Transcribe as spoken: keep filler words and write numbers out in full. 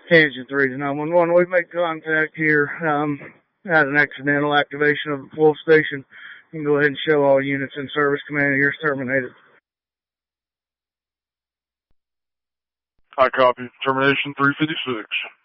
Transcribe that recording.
Engine three to nine one one, we've made contact here. Um, had an accidental activation of the fuel station. You can go ahead and show all units in service. Command here is terminated. I copy. Termination three fifty-six.